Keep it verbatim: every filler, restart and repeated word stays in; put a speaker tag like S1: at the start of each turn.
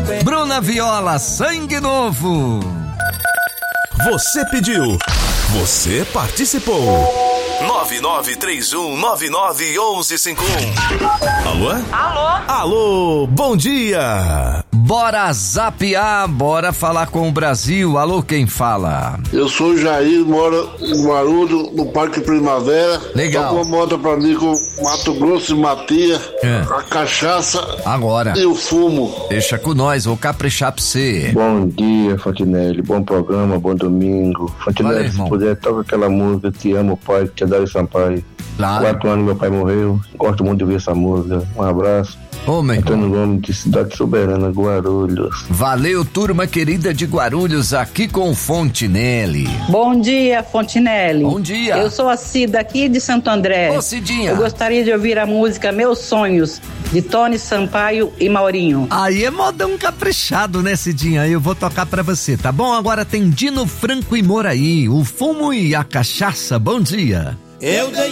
S1: Bruna Viola, Sangue Novo.
S2: Você pediu, você participou. nove nove três um nove nove um um cinco um. Alô?
S3: Alô?
S2: Alô, bom dia.
S1: Bora zapear, bora falar com o Brasil. Alô, quem fala?
S4: Eu sou o Jair, moro em Guarulhos, no Parque Primavera.
S1: Legal.
S4: Toca uma moda pra mim com Mato Grosso e Matia,
S1: É.
S4: a cachaça
S1: Agora.
S4: e o fumo.
S1: Deixa com nós, vou caprichar pra você.
S5: Bom dia, Fontinelli. Bom programa, bom domingo. Fontinelli,
S1: Valeu,
S5: se
S1: irmão.
S5: puder, toca aquela música Te Amo, Pai, que é Dário Sampaio.
S1: Claro.
S5: Quatro anos meu pai morreu. Gosto muito de ouvir essa música. Um abraço.
S1: Ô, meu irmão.
S5: Antônio Gomes, de Cidade Soberana, Guarulhos.
S1: Valeu, turma querida de Guarulhos, aqui com o Fontinelli.
S3: Bom dia, Fontinelli.
S1: Bom dia.
S3: Eu sou a Cida aqui de Santo André.
S1: Ô, Cidinha.
S3: Eu gostaria de ouvir a música Meus Sonhos, de Tony Sampaio e Maurinho.
S1: Aí é modão caprichado, né, Cidinha? Eu vou tocar pra você, tá bom? Agora tem Dino Franco e Moraí, o fumo e a cachaça. Bom dia.
S6: Eu dei